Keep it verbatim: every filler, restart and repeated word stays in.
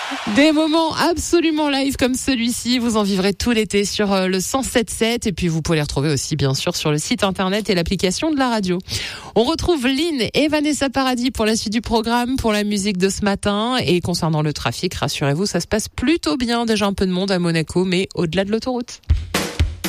Des moments absolument live comme celui-ci, vous en vivrez tout l'été sur le cent sept sept et puis vous pouvez les retrouver aussi bien sûr sur le site internet et l'application de la radio. On retrouve Lynn et Vanessa Paradis pour la suite du programme, pour la musique de ce matin. Et concernant le trafic, rassurez-vous, ça se passe plutôt bien. Déjà un peu de monde à Monaco, mais au-delà de l'autoroute.